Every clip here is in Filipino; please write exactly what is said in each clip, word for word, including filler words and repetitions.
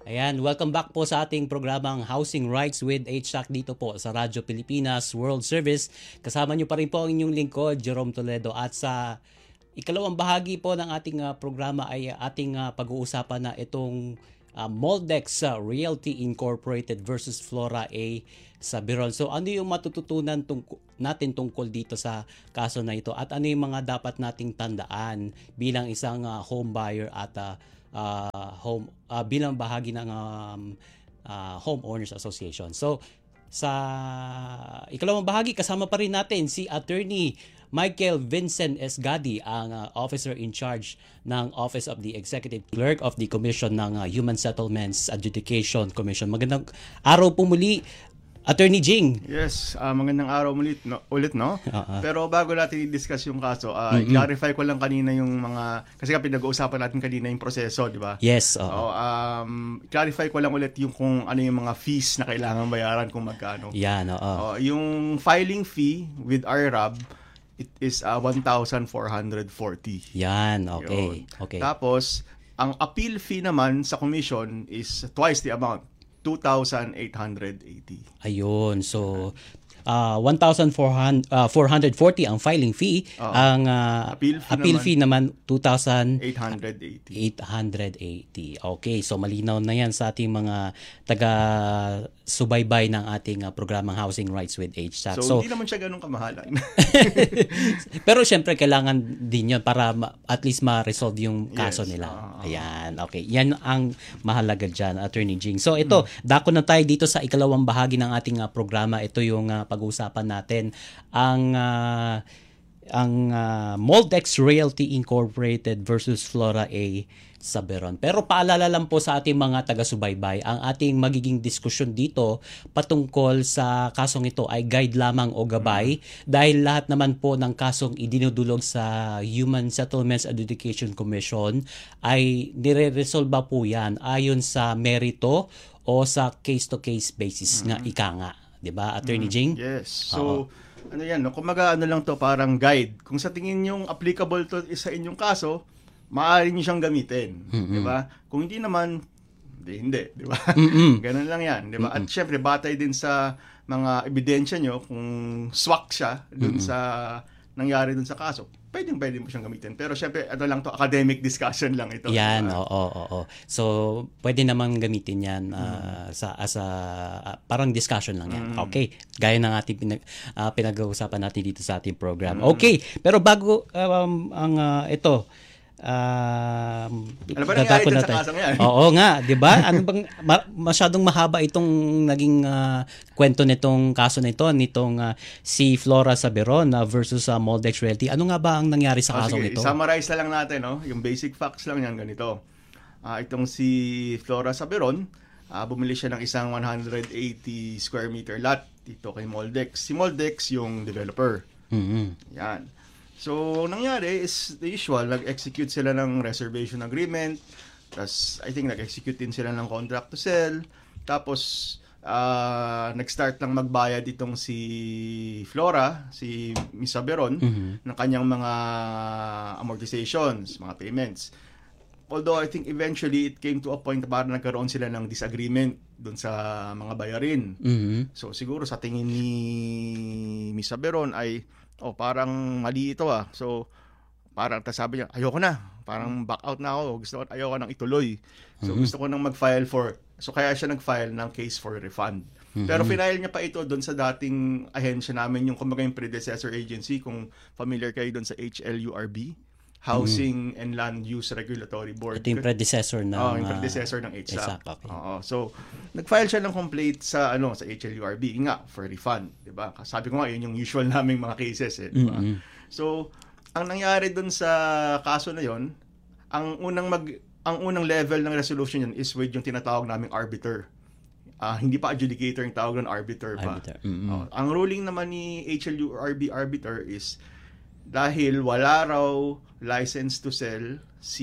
Ayan, welcome back po sa ating programang Housing Rights with H S A C dito po sa Radyo Pilipinas World Service. Kasama niyo pa rin po ang inyong lingkod, Jerome Toledo. At sa ikalawang bahagi po ng ating uh, programa ay ating uh, pag-uusapan na itong uh, Moldex uh, Realty Incorporated versus Flora A sa Biron. So ano yung matututunan tung- natin tungkol dito sa kaso na ito at ano yung mga dapat nating tandaan bilang isang uh, home buyer at uh, Uh, home uh, bilang bahagi ng um, uh, Homeowners Association. So sa ikalawang bahagi kasama pa rin natin si Attorney Michael Vincent Esgadi, ang uh, officer in charge ng Office of the Executive Clerk of the Commission ng uh, Human Settlements Adjudication Commission. Magandang araw po muli, Attorney Jing. Yes, uh, magandang araw ulit, no? ulit no? Uh-huh. Pero bago natin i-discuss yung kaso, uh, mm-hmm. i-clarify ko lang kanina yung mga, kasi ka pinag-uusapan natin kanina yung proseso, di ba? Yes. Uh-huh. So, um, clarify ko lang ulit yung kung ano yung mga fees na kailangan bayaran kung magkano. Yan, oo. Uh, yung filing fee with R R A B, it is uh, one thousand four hundred forty. Yan, okay. okay. Tapos, ang appeal fee naman sa commission is twice the amount. two thousand eight hundred eighty. Ayun. So, uh, one thousand four hundred forty ang filing fee. Uh, ang uh, appeal fee appeal naman, fee naman two thousand eight hundred eighty. Okay. So, malinaw na yan sa ating mga taga-subaybay ng ating uh, programang Housing Rights with H S A C. So, so hindi naman siya ganun kamahalan. Pero syempre, kailangan din yun para ma- at least ma-resolve yung kaso yes, nila. Uh, Ayan. Okay. Yan ang mahalaga dyan, Attorney Jing. So, ito, hmm. dako na tayo dito sa ikalawang bahagi ng ating uh, programa. Ito yung uh, pag-uusapan natin. Ang uh, ang uh, Moldex Realty Incorporated versus Flora A sa Biron. Pero paalala lang po sa ating mga taga-subaybay, ang ating magiging diskusyon dito patungkol sa kasong ito ay guide lamang o gabay mm-hmm. dahil lahat naman po ng kasong idinudulog sa Human Settlements Adjudication Commission ay nire-resolve po yan ayon sa merito o sa case-to-case basis mm-hmm. nga ika nga. Diba, Attorney Jing? Mm, yes. So, uh-oh. ano yan, no? Kumaga ano lang to, parang guide. Kung sa tingin yung applicable to sa inyong kaso, maaari nyo siyang gamitin. Mm-hmm. Diba? Kung hindi naman, hindi, hindi. Diba? Mm-hmm. Ganun lang yan. Diba? Mm-hmm. At syempre, batay din sa mga ebidensya nyo, kung swak siya dun mm-hmm. sa nangyari dun sa kaso, pwedeng pwede mo siyang gamitin. Pero syempre, ano lang to, academic discussion lang ito. Yan, diba? oo, oo, oo. So, pwede naman gamitin yan uh, mm. sa as a uh, parang discussion lang yan. Mm. Okay, gaya ng ating pinag, uh, pinag-uusapan natin dito sa ating program. Mm. Okay, pero bago um, ang uh, ito, Um, ano ba nangyari dun sa kasong yan? Oo nga, di ba? Ano bang ma- masyadong mahaba itong naging uh, kwento nitong kaso nito, nitong uh, si Flora sa Biron uh, versus uh, Moldex Realty. Ano nga ba ang nangyari sa oh, kasong sige, ito? Summarize na lang natin, no? Yung basic facts lang yan, ganito. Uh, itong si Flora sa Biron, uh, bumili siya ng isang one hundred eighty square meter lot dito kay Moldex. Si Moldex yung developer. Mm-hmm. Yan. So, nangyari is the usual, nag-execute sila ng reservation agreement, tapos I think nag-execute din sila ng contract to sell, tapos uh, nag-start lang magbayad itong si Flora, si Miss Beron, mm-hmm. ng kanyang mga amortizations, mga payments. Although I think eventually it came to a point na parang nagkaroon sila ng disagreement dun sa mga bayarin. Mm-hmm. So, siguro sa tingin ni Miss Beron ay oh, parang mali ito ah. So, parang sabi niya, ayoko na. Parang back out na ako. Gusto ko, ayoko nang ituloy. So, mm-hmm. gusto ko nang mag-file for, so kaya siya nag-file ng case for refund. Mm-hmm. Pero final niya pa ito doon sa dating ahensya namin, yung kumbaga yung predecessor agency, kung familiar kayo doon sa H L U R B, Housing mm-hmm. and Land Use Regulatory Board. Ito yung predecessor ng oh, yung predecessor ng H S A C. Okay. Oo. So, nag-file siya ng complaint sa ano sa H L U R B nga for refund, 'di ba? Sabi ko nga yun yung usual naming mga cases eh, 'di ba? Mm-hmm. So, ang nangyari dun sa kaso na 'yon, ang unang mag ang unang level ng resolution yun is with yung tinatawag naming arbiter. Uh, hindi pa adjudicator yung tawag ng arbiter pa. Arbiter. Mm-hmm. Oh, ang ruling naman ni H L U R B arbiter is dahil wala raw license to sell si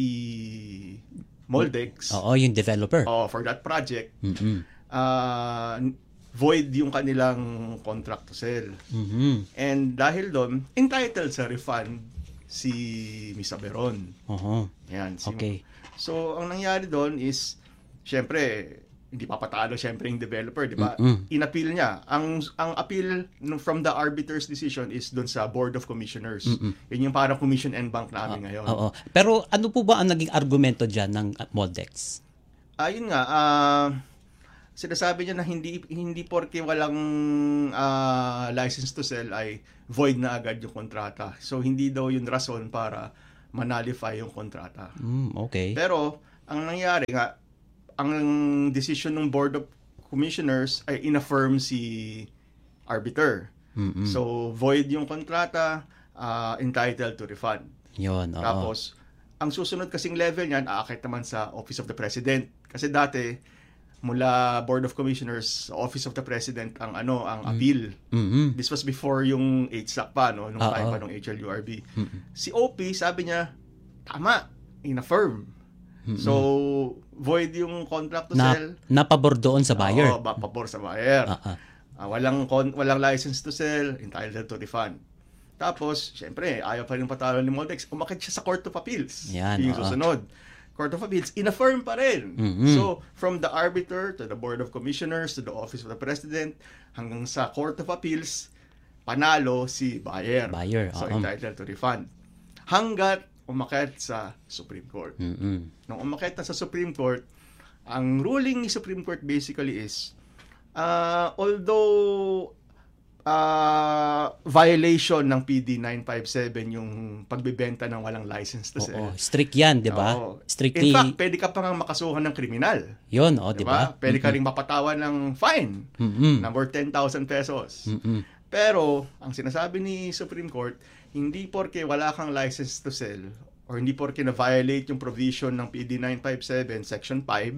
Moldex. Oo, yung developer. Oh, for that project. Mm-hmm. Uh, void yung kanilang contract to sell. Mm-hmm. And dahil doon, entitled sa refund si Miss Beron. Uh-huh. Yan. Si okay. So, ang nangyari doon is, syempre, hindi papatalo syempre yung developer, di ba? Mm-mm. In-appeal niya. Ang ang appeal no, from the arbiter's decision is dun sa Board of Commissioners. Mm-mm. Yun yung parang commission and bank namin ngayon. Oo. Pero ano po ba ang naging argumento dyan ng uh, Moldex? Ayun nga, ah sinasabi niya na hindi hindi porke walang ah, license to sell ay void na agad yung kontrata. So hindi daw yun rason para manalify yung kontrata. Mm, okay. Pero ang nangyari nga, ang decision ng Board of Commissioners ay inaffirm si arbiter. Mm-mm. So void yung kontrata, ah, entitled to refund. Yun, oo. Tapos ang susunod kasing level niyan aakit naman sa Office of the President. Kasi dati mula Board of Commissioners, Office of the President ang ano, ang appeal. Mm-mm. This was before yung H S A C pa, no? Nung Oo. time pa nung H L U R B. Mm-mm. Si O P, sabi niya, tama, in-affirm. Mm-mm. So, void yung contract to Na, sell. napabor doon sa buyer. Oo, ba- pabor sa buyer. Ah, ah. Ah, walang, con- walang license to sell, entitled to refund. Tapos, syempre, ayaw pa rin patalo ni Moldex. Umakit siya sa Court of Appeals. Yan, Yung oo. susunod. Court of Appeals, in-affirm pa rin. Mm-mm. So, from the arbiter to the Board of Commissioners to the Office of the President hanggang sa Court of Appeals, panalo si buyer. Buyer, So, oo. entitled to refund. Hanggat umakit sa Supreme Court. Mm-mm. Nung umakit na sa Supreme Court, ang ruling ni Supreme Court basically is, uh, although uh, violation ng P D nine fifty-seven yung pagbebenta ng walang license to sell. Oo. Strict yan, di ba? Oo. Strictly, In fact, pwede ka pa nga makasuhan ng kriminal. yun, oh, di Di ba? ba? Pwede ka rin mapatawan ng fine Mm-mm. na worth ten thousand pesos. Mm-mm. Pero, ang sinasabi ni Supreme Court, hindi porke wala kang license to sell or hindi porke na-violate yung provision ng P D nine fifty-seven Section five,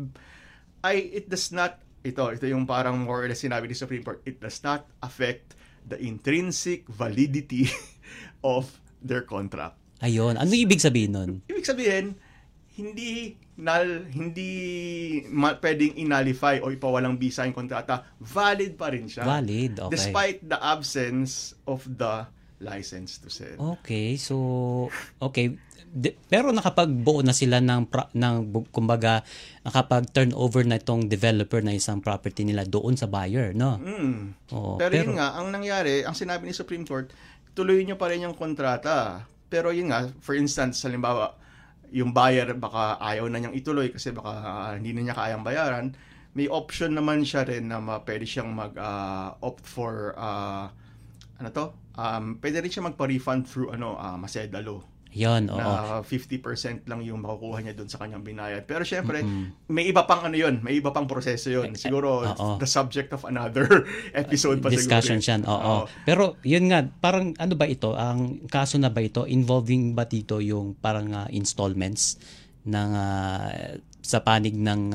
ay it does not, ito, ito yung parang more or less sinabi ni Supreme Court, it does not affect the intrinsic validity of their contract. Ayun. Ano ibig sabihin nun? Ibig sabihin, hindi nal hindi ma, pwedeng inalify o ipawalang bisa yung kontrata, valid pa rin siya. Valid, okay. Despite the absence of the license to sell. Okay, so okay. De, pero nakapagbuo na sila ng pra, ng bu- kumbaga nakapag-turn over na itong developer na isang property nila doon sa buyer, no? Mm. Oo, pero, yun nga, ang nangyari, ang sinabi ni Supreme Court, tuloy nyo pa rin yung kontrata. Pero yun nga, for instance, halimbawa, yung buyer baka ayaw na niyang ituloy kasi baka uh, hindi na niya kayang bayaran, may option naman siya rin na ma- pwede siyang mag-opt for, uh, ano to? Um, pwede rin siya magpa-refund through ano, uh, Masedalo. Yon, oo. Na fifty percent lang yung makukuha niya doon sa kanyang binayad. Pero syempre, mm-hmm. may iba pang ano yun, may iba pang proseso yun. Siguro, uh-oh. the subject of another episode pa Discussion siguro. siyan, oo. Pero yun nga, parang ano ba ito? Ang kaso na ba ito? Involving ba dito yung parang uh, installments ng uh, sa panig ng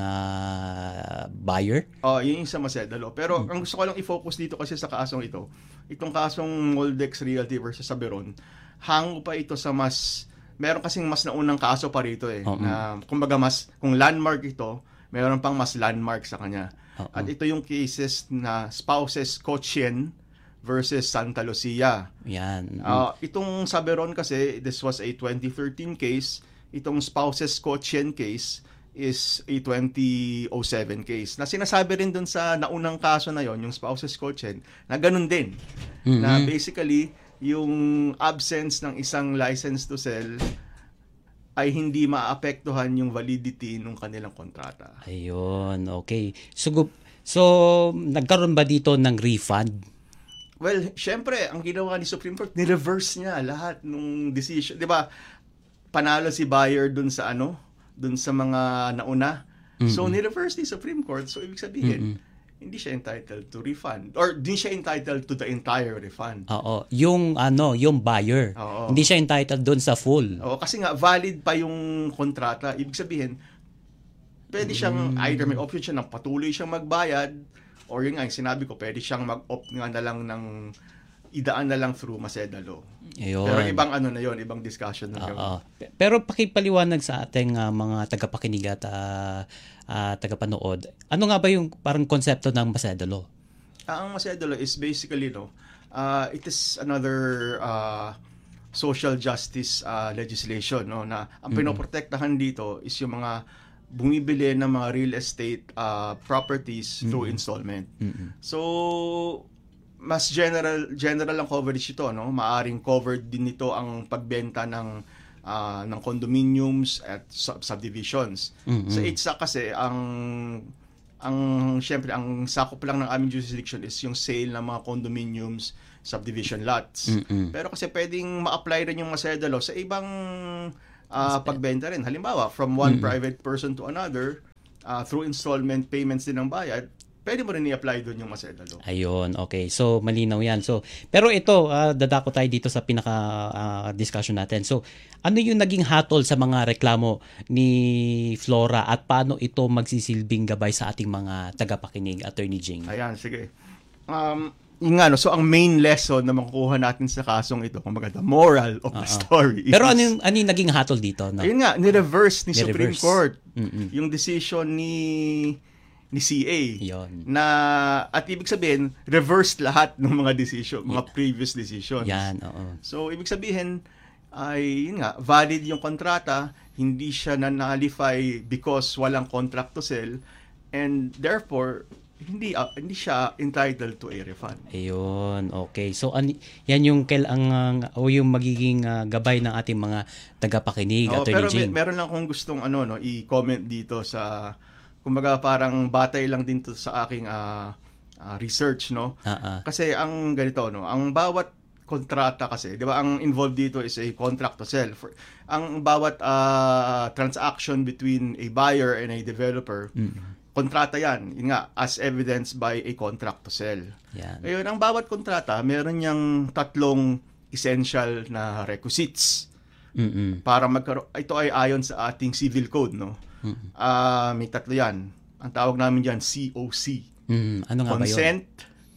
uh, buyer? Oh, yun yung sa Masedalo. Pero hmm. ang gusto ko lang i-focus dito kasi sa kasong ito, itong kasong Moldex Realty versus Saberon, hango pa ito sa mas, meron kasing mas naunang kaso pa rito eh. Uh-huh. Na, kumbaga mas, kung landmark ito, meron pang mas landmark sa kanya. Uh-huh. At ito yung cases na spouses Cochien versus Santa Lucia. Yan. Uh, itong Saberon kasi, this was a twenty thirteen case. Itong spouses Cochien case is a twenty oh seven case. Na sinasabi rin dun sa naunang kaso na yon, yung spouses Cochien, na ganun din. Mm-hmm. Na basically, yung absence ng isang license to sell ay hindi maapektuhan yung validity ng kanilang kontrata. Ayun, okay. So, so nagkaroon ba dito ng refund? Well, syempre, ang ginawa ni Supreme Court, ni-reverse niya lahat ng decision. Di ba, panalo si buyer dun sa ano, dun sa mga nauna. Mm-hmm. So, ni-reverse ni Supreme Court. So, ibig sabihin, mm-hmm. hindi siya entitled to refund or hindi siya entitled to the entire refund. Oo, yung ano, yung buyer. Oo. Hindi siya entitled doon sa full. Oo, kasi nga valid pa yung kontrata. Ibig sabihin, pwede siyang mm. either may option siya ng patuloy siyang magbayad or yun nga, yung sinabi ko, pwede siyang mag-opt nga na lang ng idaan na lang through Masedalo. Ayun. Pero ibang ano na yun, ibang discussion na yun. Oo. Pero pakipaliwanag sa ating uh, mga tagapakinig at uh, uh, tagapanood. Ano nga ba yung parang konsepto ng Masedalo? Uh, ang Masedalo is basically, no, uh, it is another uh, social justice uh, legislation, no, na ang pinoprotektahan dito is yung mga bumibili ng mga real estate uh, properties Mm-mm. through installment. Mm-mm. So, mas general general ang coverage ito, no? Maaring covered din nito ang pagbenta ng uh, ng condominiums at sub- subdivisions. Mm-mm. Sa H S A C kasi ang ang syempre ang sakop lang ng aming jurisdiction is yung sale ng mga condominiums, subdivision lots. Mm-mm. Pero kasi pwedeng ma-apply rin yung Maseda law sa ibang uh, pagbenta rin. Halimbawa, from one Mm-mm. private person to another, uh, through installment payments din ng bayad, pwede mo rin i-apply doon yung Maseda law. Ayun, okay. So, malinaw yan. So, pero ito, uh, dadako tayo dito sa pinaka-discussion natin. So, ano yung naging hatol sa mga reklamo ni Flora at paano ito magsisilbing gabay sa ating mga tagapakinig, Attorney Jing? Ayan, sige. Um, yung nga, no, so ang main lesson na makukuha natin sa kasong ito, kumbaga, the moral of the Uh-uh. story is, Pero ano yung, ano yung naging hatol dito? No? ayun nga, ni-reverse ni Ni-reverse. Supreme Court Mm-mm. yung decision ni ni C A Yun. na, at ibig sabihin, reversed lahat ng mga decision, mga previous decisions. Yan, oo. So, ibig sabihin, ay, yun nga, valid yung kontrata, hindi siya na-nullify because walang contract to sell, and therefore, hindi uh, hindi siya entitled to a refund. Ayun, okay. So, an, yan yung kailangan, o yung magiging uh, gabay ng ating mga tagapakinig, Oh, Attorney pero Jing. may, meron lang akong gustong ano, no, i-comment dito sa, kumbaga parang batay lang din to sa aking uh, uh, research, no? Uh-uh. Kasi ang ganito, no, ang bawat kontrata kasi, 'di ba, ang involved dito is a contract to sell. For, ang bawat uh, transaction between a buyer and a developer, Mm. kontrata 'yan. Yun nga, as evidenced by a contract to sell. Yan. Ngayon, ang bawat kontrata, meron niyang tatlong essential na requisites Mm-mm. para magkaroon. Ito ay ayon sa ating civil code, no? Mm-mm. Ah, may tatlo 'yan. Ang tawag namin diyan C O C. Mm, ano nga ba yun? Consent,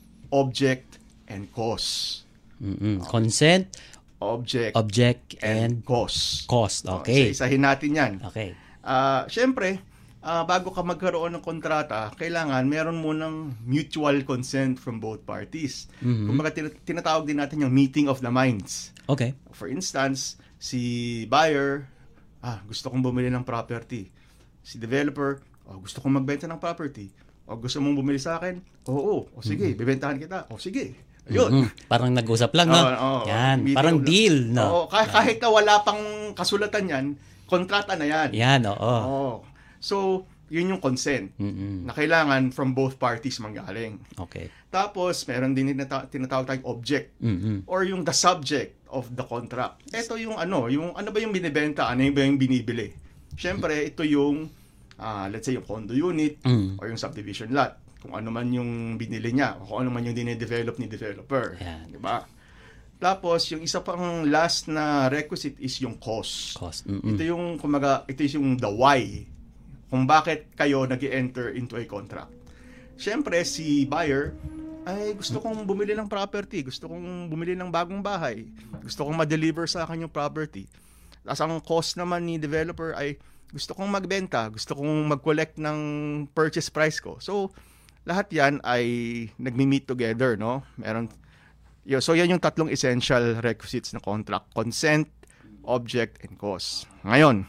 object, and cause. Mm-mm. Consent, Object, object, and and cause. cost. Oh, Okay. isa-isahin natin 'yan. Okay. Ah, syempre, ah, bago ka magkaroon ng kontrata, kailangan meron munang mutual consent from both parties. Mhm. Kumbaga tin- tinatawag din natin yung meeting of the minds. Okay. For instance, si buyer, ah, gusto kong bumili ng property. Si developer, oh, gusto kong magbenta ng property. O gusto mong bumili sa akin? Oo, o sige, bibentahan kita. O sige. Ayun. Mhm. Parang nag-usap lang, no? Oo, oo, Yan. meeting Parang of- deal, no? Oo, kahit, kahit na wala pang kasulatan yan, kontrata na yan. Yan, oo. Oo. So, yun yung consent Mm-mm. na kailangan from both parties manggaling. Okay. Tapos, meron din tinata- tinatawag tayong object Mm-mm. or yung the subject of the contract. Ito yung ano, yung ano ba yung binibenta, ano yung ba yung binibili. Siyempre, ito yung, ah, let's say, yung condo unit Mm. or yung subdivision lot. Kung ano man yung binili niya, o kung ano man yung dinedevelop ni developer. Yan. Di ba? Tapos, yung isa pang last na requisite is yung cost. Cost. Mm-mm. Ito yung, kumaga, ito yung the why. Kung bakit kayo nag-enter into a contract. Siyempre, si buyer, ay gusto kong bumili ng property, gusto kong bumili ng bagong bahay, gusto kong ma-deliver sa akin yung property. Tapos ang cost naman ni developer ay gusto kong magbenta, gusto kong mag-collect ng purchase price ko. So, lahat yan ay nagmi-meet together, no? Meron, yo, so yan yung tatlong essential requisites ng contract: consent, object, and cause. Ngayon,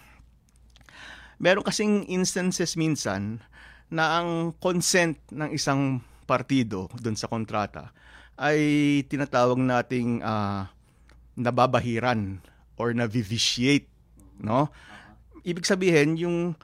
meron kasing instances minsan na ang consent ng isang partido doon sa kontrata ay tinatawag nating uh, nababahiran or na-vitiate, no? Ibig sabihin, yung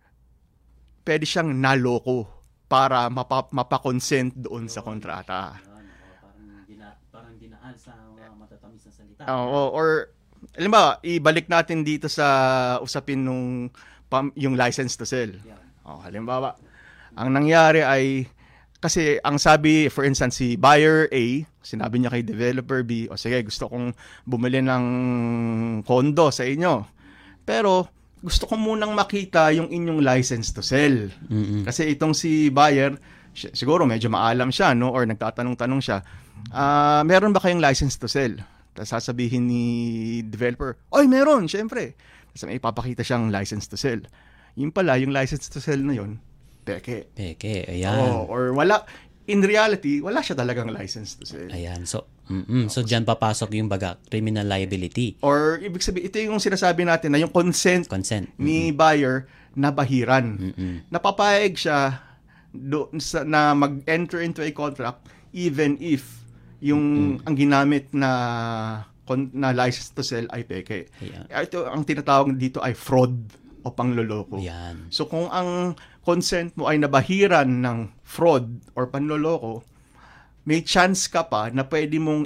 pwede siyang naloko para mapa, mapakonsent doon sa kontrata. Parang, dina, parang dinaan sa uh, matatamis na salita. Oo, or alam ba, ibalik natin dito sa usapin nung pam, yung license to sell. Oh, halimbawa, ang nangyari ay kasi ang sabi, for instance, si buyer A, sinabi niya kay developer B, o sige, gusto kong bumili ng condo sa inyo. Pero gusto ko munang makita yung inyong license to sell. Mm-mm. Kasi itong si buyer, si- siguro medyo maalam siya, no? Or nagtatanong-tanong siya, ah, meron ba kayong license to sell? Tapos sasabihin ni developer, oy, meron, syempre. Tapos may ipapakita siyang license to sell. Yun pala, yung license to sell na yun, peke. Peke, ayan. Oh, or wala, in reality, wala siya talagang license to sell. Ayan. So, mm-mm. so dyan papasok yung baga, criminal liability. Or ibig sabihin, ito yung sinasabi natin na yung consent Consent. ni buyer nabahiran. Mm-mm. Napapayag siya do, sa, na mag-enter into a contract even if yung Mm-mm. ang ginamit na na license to sell ay peke. Yeah. Ito ang tinatawag dito ay fraud o panloloko. Yan. So kung ang consent mo ay nabahiran ng fraud or panloloko, may chance ka pa na pwede mong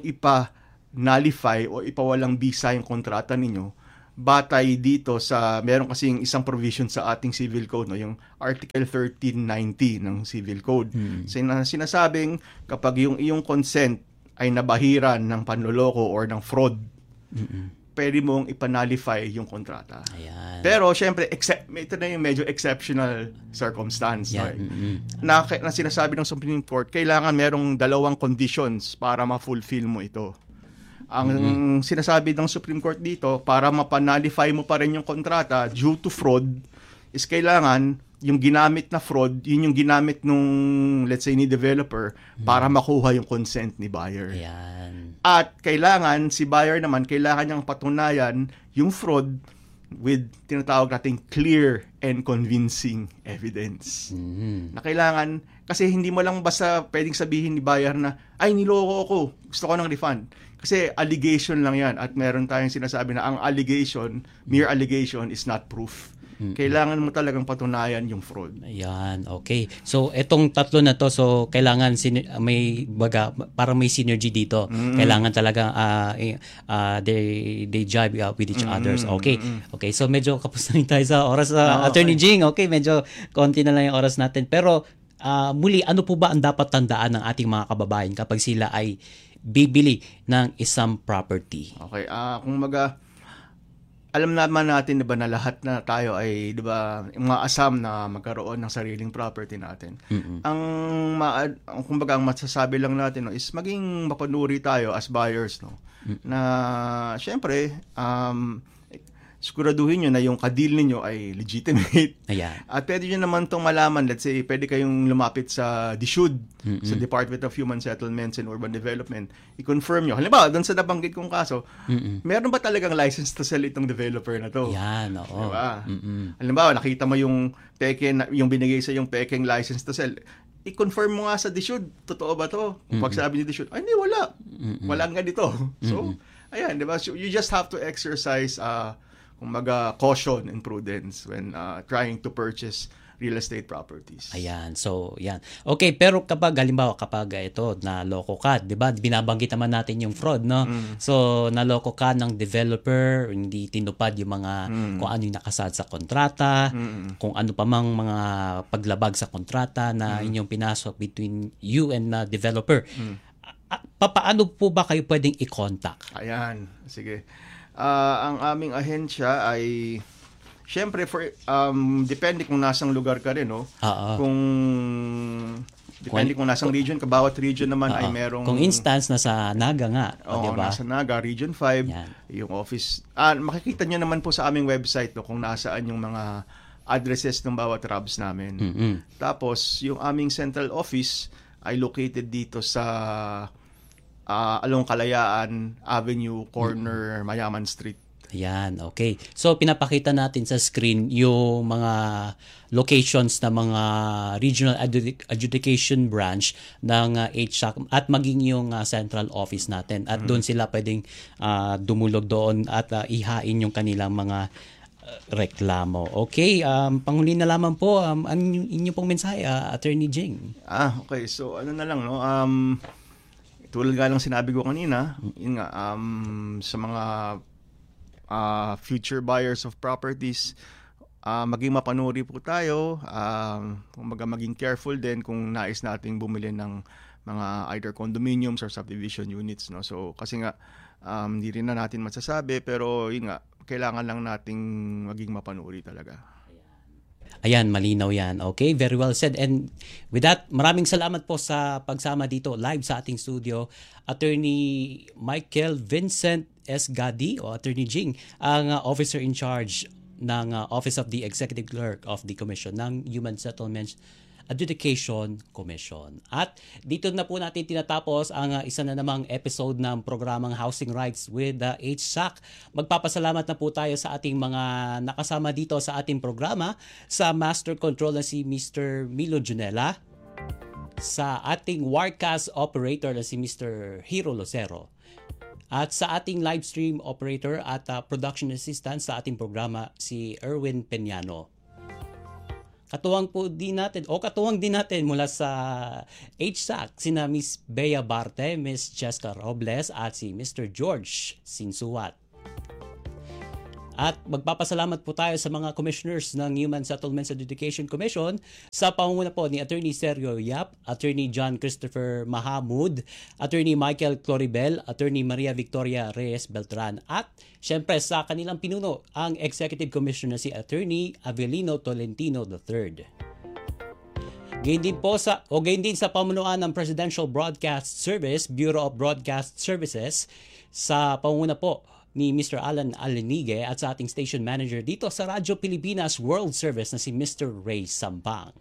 ipa-nullify o ipawalang bisa yung kontrata ninyo batay dito sa, meron kasing isang provision sa ating Civil Code, no, yung Article thirteen ninety ng Civil Code. Hmm. Sin- sinasabing kapag yung iyong consent ay nabahiran ng panloloko or ng fraud, Mm-mm. pwede mong ipanalify yung kontrata. Ayan. Pero, syempre, except, ito na yung medyo exceptional circumstance. Yan. Okay? Mm-mm. Na, na sinasabi ng Supreme Court, kailangan merong dalawang conditions para ma-fulfill mo ito. Ang mm-hmm. sinasabi ng Supreme Court dito, para mapanalify mo pa rin yung kontrata due to fraud, is kailangan yung ginamit na fraud, yun yung ginamit nung, let's say, ni developer para makuha yung consent ni buyer. Ayan. At kailangan, si buyer naman, kailangan niyang patunayan yung fraud with tinatawag nating clear and convincing evidence. Mm-hmm. Na kailangan, kasi hindi mo lang basta pwedeng sabihin ni buyer na, ay, niloko ako, gusto ko ng refund. Kasi allegation lang yan at meron tayong sinasabi na ang allegation, mere allegation is not proof. Mm-hmm. Kailangan mo talagang patunayan yung fraud. Ayan, okay. So, etong tatlo na to, so kailangan sin- may baga, parang may synergy dito. Mm-hmm. Kailangan talaga uh, uh, they they jive uh, with each mm-hmm. others. Okay. Okay, so medyo kapos na rin tayo sa oras uh, oh, Attorney okay. Jing. Okay, medyo konti na lang yung oras natin. Pero uh, muli, ano po ba ang dapat tandaan ng ating mga kababayan kapag sila ay bibili ng isang property? Okay, ah uh, kung maga alam naman natin 'di ba na lahat na tayo ay 'di ba umaasam na magkaroon ng sariling property natin. Mm-hmm. Ang ma- ang kumbaga ang masasabi lang natin no is maging mapanuri tayo as buyers no. Mm-hmm. Na syempre um siguraduhin nyo na yung ka-deal ninyo ay legitimate. Ayan. At pwede nyo naman itong malaman, let's say, pwede kayong lumapit sa D S U D, mm-hmm. sa Department of Human Settlements and Urban Development, i-confirm nyo. Halimbawa, doon sa nabanggit kong kaso, mm-hmm. meron ba talagang license to sell itong developer na to? Yan, oo. Diba? Mm-hmm. Halimbawa, nakita mo yung peke, yung binigay sa yung pekeng license to sell, i-confirm mo nga sa D S U D, totoo ba to? Mm-hmm. Pag sabi ni D S U D, ay, hindi, wala. Mm-hmm. Walang ganito. So, mm-hmm. ayan, diba? So, you just have to exercise uh, kumbaga caution and prudence when uh, trying to purchase real estate properties. Ayan. So, yan. Okay, pero kapag halimbawa kapag ito naloko ka, 'di ba? Binabanggit naman natin yung fraud, no? Mm. So, naloko ka ng developer, hindi tinupad yung mga mm. kung ano yung nakasaad sa kontrata, mm. kung ano pa mang mga paglabag sa kontrata na mm. inyong pinasok between you and the developer. Mm. Papaano po ba kayo pwedeng i-contact? Ayan. Sige. Uh, ang aming ahensya ay syempre for um depende kung nasang lugar ka rin no. Uh-oh. Kung depende kung, kung nasang region ka, bawat region naman uh-oh. ay merong kung instance nasa Naga nga, oh, di ba? Nasa Naga Region five, yan. Yung office. Ah, makikita niyo naman po sa aming website no kung nasaan yung mga addresses ng bawat R A Bs namin. Mm-hmm. Tapos yung aming central office ay located dito sa Uh, along Kalayaan Avenue, corner mm-hmm. Mayaman Street. Ayan, okay. So, pinapakita natin sa screen yung mga locations ng mga regional adjudic- adjudication branch ng uh, H S A C at maging yung uh, central office natin. At mm-hmm. doon sila pwedeng uh, dumulog doon at uh, ihain yung kanilang mga uh, reklamo. Okay, um, panghuli na lamang po, um, ano yung inyong pong mensahe, uh, Attorney Jing? Ah, okay. So, ano na lang, no? Um, tulad nga lang sinabi ko kanina, yun nga, um, sa mga uh, future buyers of properties, uh, maging mapanuri po tayo, um, maging careful din kung nais nating bumili ng mga either condominiums or subdivision units. No? So, kasi nga, um, hindi rin na natin masasabi, pero yun nga, kailangan lang nating maging mapanuri talaga. Ayan, malinaw yan. Okay, very well said. And with that, maraming salamat po sa pagsama dito live sa ating studio. Attorney Michael Vincent S. Gadi o Attorney Jing, ang uh, officer in charge ng uh, Office of the Executive Clerk of the Commission ng Human Settlements Adjudication Commission. At dito na po natin tinatapos ang uh, isa na namang episode ng programang Housing Rights with uh, H S A C. Magpapasalamat na po tayo sa ating mga nakasama dito sa ating programa, sa Master Control na si Mister Milo Junella, sa ating Warcast Operator na si Mister Hiro Lucero, at sa ating live stream operator at uh, production assistant sa ating programa si Erwin Peñano. Katuwang po din natin, o katuwang din natin mula sa H S A C, sina Miss Bea Barte, Miss Jessica Robles, at si Mister George Sinsuat. At magpapasalamat po tayo sa mga commissioners ng Human Settlements Adjudication Commission sa pangunguna po ni Attorney Sergio Yap, Attorney John Christopher Mahamud, Attorney Michael Cloribel, Attorney Maria Victoria Reyes Beltran, at syempre sa kanilang pinuno, ang Executive Commissioner si Attorney Avelino Tolentino the third. Gayon din po sa, o gayon din sa pamunuan ng Presidential Broadcast Service, Bureau of Broadcast Services, sa pangunguna po ni Mister Alan Alenigue, at sa ating station manager dito sa Radyo Pilipinas World Service na si Mister Ray Sampang.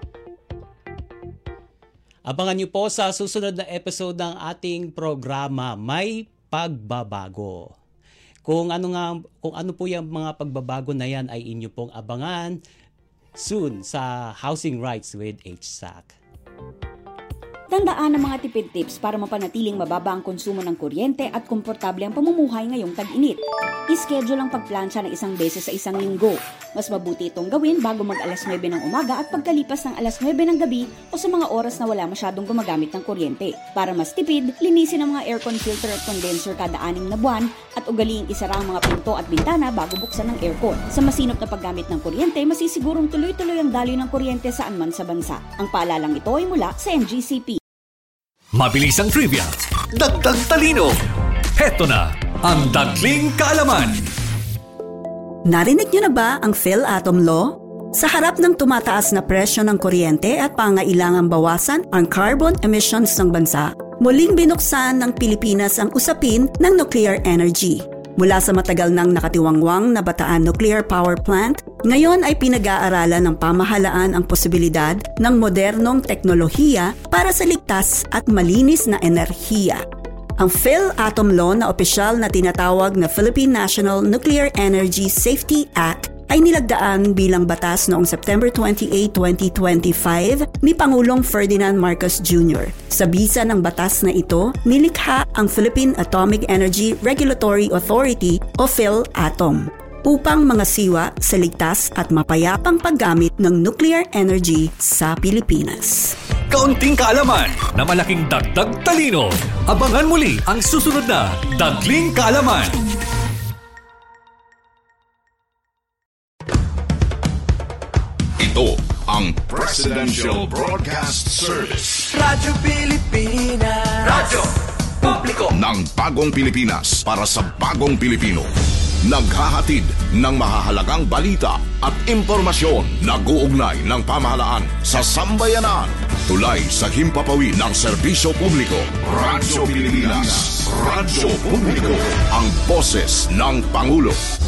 Abangan niyo po sa susunod na episode ng ating programa, May Pagbabago. Kung ano nga, kung ano po yung mga pagbabago na yan ay inyo pong abangan soon sa Housing Rights with H S A C. Tandaan ang mga tipid tips para mapanatiling mababa ang konsumo ng kuryente at komportable ang pamumuhay ngayong tag-init. I-schedule ang pagplansya ng isang beses sa isang linggo. Mas mabuti itong gawin bago mag alas nuwebe ng umaga at pagkalipas ng alas nuwebe ng gabi o sa mga oras na wala masyadong gumagamit ng kuryente. Para mas tipid, linisin ang mga aircon filter at condenser kada anim na buwan at ugaliing isara ang mga pinto at bintana bago buksan ng aircon. Sa masinop na paggamit ng kuryente, masisigurong tuloy-tuloy ang daloy ng kuryente saan man sa bansa. Ang paalalang ito ay mula sa N G C P. Mabilis ang trivia, dagdag talino. Heto na ang Dagling Kaalaman. Narinig niyo na ba ang PhilAtom Law? Sa harap ng tumataas na presyo ng kuryente at pangailangang bawasan ang carbon emissions ng bansa, muling binuksan ng Pilipinas ang usapin ng nuclear energy. Mula sa matagal nang nakatiwangwang na Bataan Nuclear Power Plant, ngayon ay pinag-aaralan ng pamahalaan ang posibilidad ng modernong teknolohiya para sa ligtas at malinis na enerhiya. Ang PhilAtom Law na opisyal na tinatawag na Philippine National Nuclear Energy Safety Act ay nilagdaan bilang batas noong September twenty-eighth, twenty twenty-five ni Pangulong Ferdinand Marcos Junior Sa bisa ng batas na ito, nilikha ang Philippine Atomic Energy Regulatory Authority o PhilAtom upang mangasiwa sa ligtas at mapayapang paggamit ng nuclear energy sa Pilipinas. Kaunting kaalaman na malaking dagdag talino. Abangan muli ang susunod na Dagling Kaalaman. Ito ang Presidential Broadcast Service. Radyo Pilipinas. Radyo Publiko ng bagong Pilipinas para sa bagong Pilipino. Naghahatid ng mahahalagang balita at impormasyon na guugnay ng pamahalaan sa sambayanan. Tulay sa himpapawid ng serbisyo publiko. Radyo Pilipinas. Radyo Publiko. Ang boses ng Pangulo.